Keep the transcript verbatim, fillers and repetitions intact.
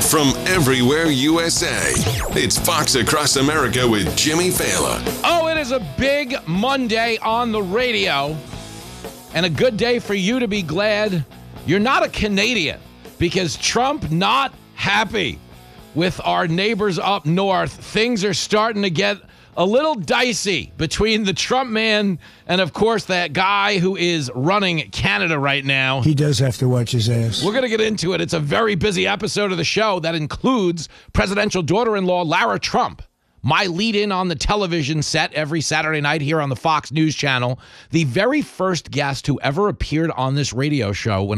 from everywhere U S A. It's Fox Across America with Jimmy Fallon. Oh, it is a big Monday on the radio, and a good day for you to be glad you're not a Canadian, because Trump not happy with our neighbors up north. Things are starting to get a little dicey between the Trump man and, of course, that guy who is running Canada right now. He does have to watch his ass. We're going to get into it. It's a very busy episode of the show that includes presidential daughter-in-law Lara Trump, my lead-in on the television set every Saturday night here on the Fox News Channel, the very first guest who ever appeared on this radio show when